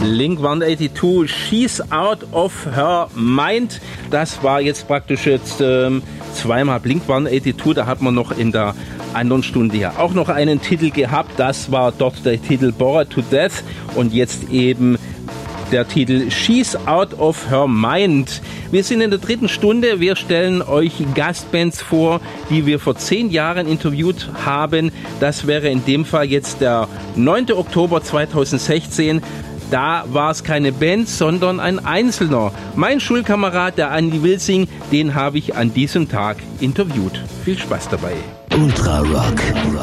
Blink-182, She's Out of Her Mind. Das war jetzt praktisch zweimal Blink-182. Da hat man noch in der anderen Stunde ja auch noch einen Titel gehabt. Das war dort der Titel Bored to Death und jetzt eben der Titel She's Out of Her Mind. Wir sind in der dritten Stunde. Wir stellen euch Gastbands vor, die wir vor 10 Jahren interviewt haben. Das wäre in dem Fall jetzt der 9. Oktober 2016. Da war es keine Band, sondern ein Einzelner. Mein Schulkamerad, der Andi Wilsing, den habe ich an diesem Tag interviewt. Viel Spaß dabei. Ultra Rock.